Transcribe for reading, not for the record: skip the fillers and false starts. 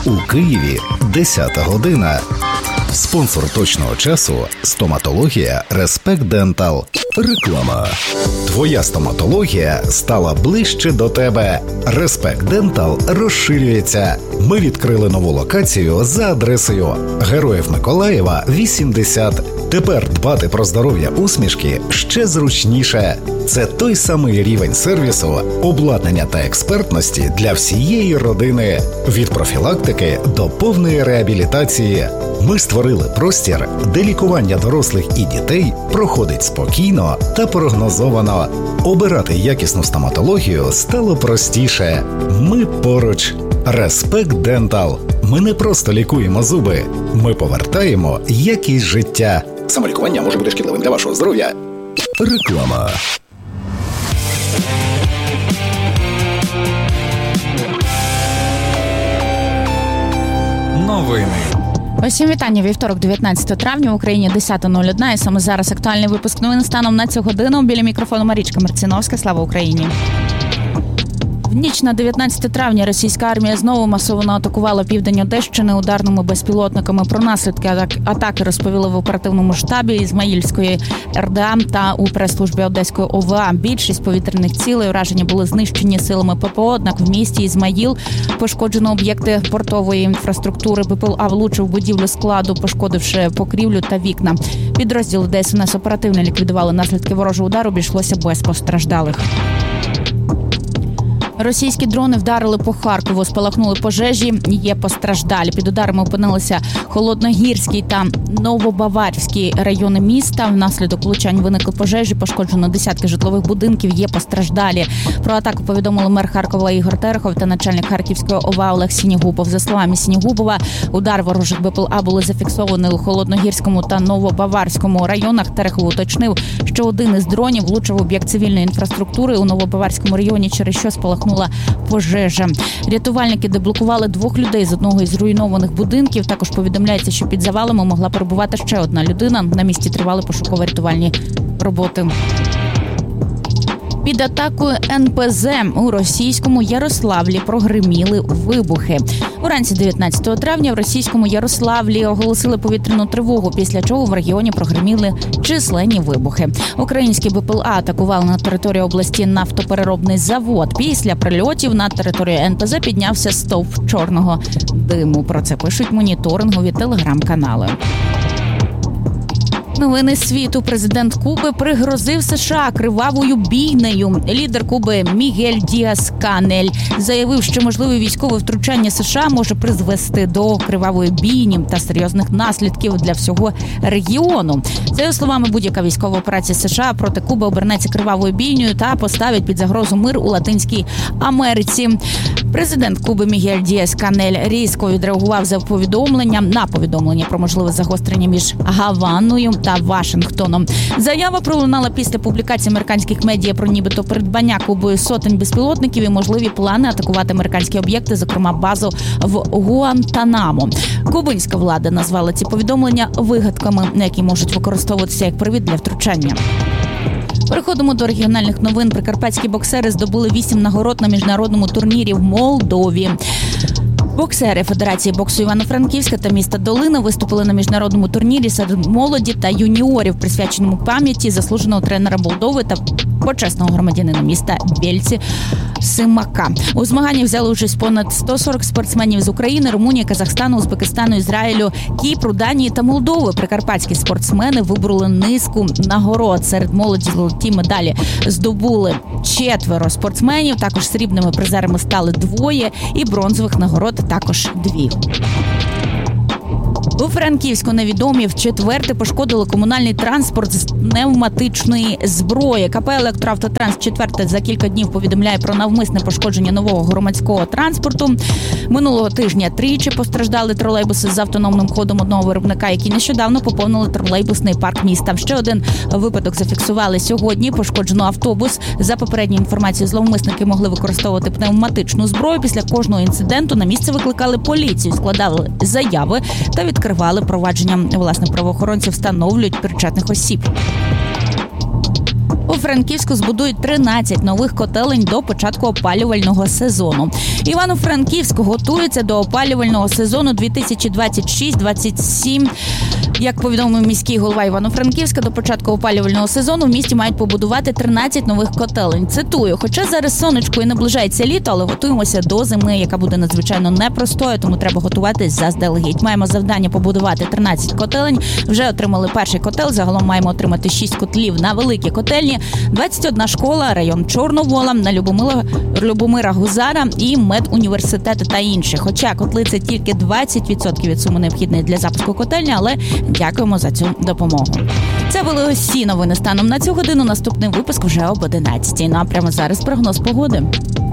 У Києві 10 година. Спонсор точного часу – стоматологія Respect Dental. Реклама. Твоя стоматологія стала ближче до тебе. Respect Dental розширюється. Ми відкрили нову локацію за адресою Героїв Миколаєва, 80. Тепер дбати про здоров'я усмішки ще зручніше. Це той самий рівень сервісу, обладнання та експертності для всієї родини. Від профілактики до повної реабілітації. Ми створили простір, де лікування дорослих і дітей проходить спокійно та прогнозовано. Обирати якісну стоматологію стало простіше. Ми поруч. Respect Dental. Ми не просто лікуємо зуби. Ми повертаємо якість життя. Самолікування може бути шкідливим для вашого здоров'я. Реклама. Новини. Усім вітання. Вівторок, 19 травня, в Україні 10:01. І саме зараз актуальний випуск новин станом на цю годину. Біля мікрофону Марічка Марціновська. Слава Україні! В ніч на 19 травня російська армія знову масово атакувала південь Одещини ударними безпілотниками. Про наслідки атаки розповіли в оперативному штабі Ізмаїльської РДА та у прес-службі Одеської ОВА. Більшість повітряних цілей ураження були знищені силами ППО, однак в місті Ізмаїл пошкоджено об'єкти портової інфраструктури. БПЛА влучив будівлю складу, пошкодивши покрівлю та вікна. Підрозділи ДСНС оперативно ліквідували наслідки ворожого удару, обійшлося без постраждалих. Російські дрони вдарили по Харкову, спалахнули пожежі, є постраждалі. Під ударами опинилися Холодногірський та Новобаварський райони міста. Внаслідок влучань виникли пожежі, пошкоджено десятки житлових будинків, є постраждалі. Про атаку повідомили мер Харкова Ігор Терехов та начальник Харківської ОВА Олег Сінігубов. За словами Сінігубова, удар ворожих БПЛА були зафіксовані у Холодногірському та Новобаварському районах. Терехов уточнив, що один із дронів влучив об'єкт цивільної інфраструктури у Новобаварському районі, через що спалахнула пожежа. Рятувальники деблокували 2 людей з одного із зруйнованих будинків. Також повідомляється, що під завалами могла перебувати ще одна людина. На місці тривали пошуково-рятувальні роботи. Під атакою НПЗ у російському Ярославлі прогриміли вибухи. Уранці 19 травня в російському Ярославлі оголосили повітряну тривогу, після чого в регіоні прогриміли численні вибухи. Українські БПЛА атакували на території області нафтопереробний завод. Після прильотів на територію НПЗ піднявся стовп чорного диму. Про це пишуть моніторингові телеграм-канали. Новини світу. Президент Куби пригрозив США кривавою бійнею. Лідер Куби Мігель Діас-Канель заявив, що можливе військове втручання США може призвести до кривавої бійні та серйозних наслідків для всього регіону. За його словами, будь-яка військова операція США проти Куби обернеться кривавою бійнею та поставить під загрозу мир у Латинській Америці. Президент Куби Мігель Діас-Канель різко відреагував на повідомлення про можливе загострення між Гаваною та Вашингтоном. Заява пролунала після публікації американських медіа про нібито придбання Кубою сотень безпілотників і можливі плани атакувати американські об'єкти, зокрема базу в Гуантанамо. Кубинська влада назвала ці повідомлення вигадками, які можуть використовуватися як привід для втручання. Переходимо до регіональних новин. Прикарпатські боксери здобули 8 нагород на міжнародному турнірі в Молдові. Боксери Федерації боксу Івано-Франківська та міста Долина виступили на міжнародному турнірі серед молоді та юніорів, присвяченому пам'яті заслуженого тренера Молдови та почесного громадянина міста Бєльці Симака. У змаганнях взяли участь понад 140 спортсменів з України, Румунії, Казахстану, Узбекистану, Ізраїлю, Кіпру, Данії та Молдови. Прикарпатські спортсмени вибороли низку нагород. Серед молоді золоті медалі здобули 4 спортсменів, також срібними призерами стали 2 і бронзових нагород також 2. У Франківську невідомі вчетверте пошкодили комунальний транспорт з пневматичної зброї. КП «Електроавтотранс» вчетверте за кілька днів повідомляє про навмисне пошкодження нового громадського транспорту. Минулого тижня тричі постраждали тролейбуси з автономним ходом одного виробника, які нещодавно поповнили тролейбусний парк міста. Ще один випадок зафіксували сьогодні. Пошкоджено автобус. За попередньою інформацією, зловмисники могли використовувати пневматичну зброю. Після кожного інциденту на місце викликали поліцію, складали заяви та відкривали провадження. Власне, правоохоронці встановлюють причетних осіб. У Франківську збудують 13 нових котелень до початку опалювального сезону. Івано-Франківськ готується до опалювального сезону 2026-27. Як повідомив міський голова Івано-Франківська, до початку опалювального сезону в місті мають побудувати 13 нових котелень. Цитую: "Хоча зараз сонечко і наближається літо, але готуємося до зими, яка буде надзвичайно непростою, тому треба готуватись заздалегідь. Маємо завдання побудувати 13 котелень. Вже отримали перший котел, загалом маємо отримати 6 котлів на великі котельні, 21 школа, район Чорновола, на Любомира Гузара і медуніверситети та інші. Хоча котли – це тільки 20% від суми необхідної для запуску котельні, але дякуємо за цю допомогу. Це були усі новини станом на цю годину. Наступний випуск вже об 11:00. Ну а прямо зараз прогноз погоди.